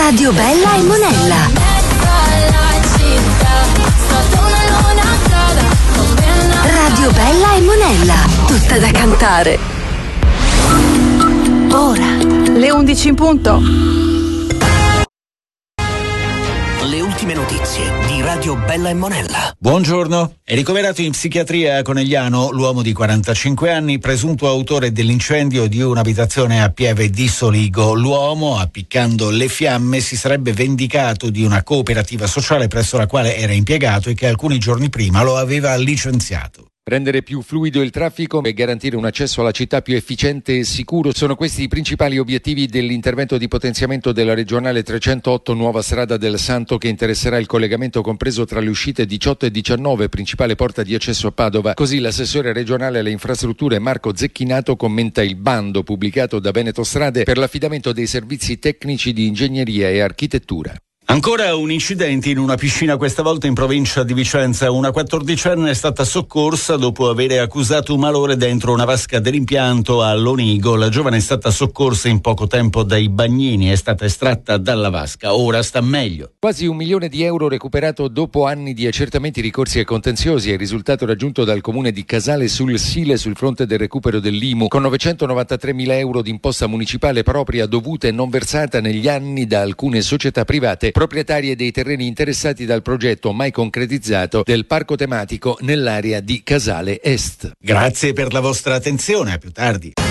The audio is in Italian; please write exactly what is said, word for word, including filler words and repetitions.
Radio Bella e Monella. Radio Bella e Monella, tutta da cantare. Ora, le undici in punto. Le ultime notizie di Radio Bella e Monella. Buongiorno. È ricoverato in psichiatria a Conegliano l'uomo di quarantacinque anni, presunto autore dell'incendio di un'abitazione a Pieve di Soligo. L'uomo, appiccando le fiamme, si sarebbe vendicato di una cooperativa sociale presso la quale era impiegato e che alcuni giorni prima lo aveva licenziato. Rendere più fluido il traffico e garantire un accesso alla città più efficiente e sicuro sono questi i principali obiettivi dell'intervento di potenziamento della regionale trecentootto Nuova Strada del Santo, che interesserà il collegamento compreso tra le uscite diciotto e diciannove, principale porta di accesso a Padova. Così l'assessore regionale alle infrastrutture Marco Zecchinato commenta il bando pubblicato da Veneto Strade per l'affidamento dei servizi tecnici di ingegneria e architettura. Ancora un incidente in una piscina, questa volta in provincia di Vicenza. Una quattordicenne è stata soccorsa dopo aver accusato un malore dentro una vasca dell'impianto a Lonigo. La giovane è stata soccorsa in poco tempo dai bagnini, è stata estratta dalla vasca, ora sta meglio. Quasi un milione di euro recuperato dopo anni di accertamenti, ricorsi e contenziosi è il risultato raggiunto dal comune di Casale sul Sile sul fronte del recupero dell'I M U, con novecentonovantatremila euro di imposta municipale propria dovuta e non versata negli anni da alcune società private proprietarie dei terreni interessati dal progetto mai concretizzato del parco tematico nell'area di Casale Est. Grazie per la vostra attenzione, a più tardi.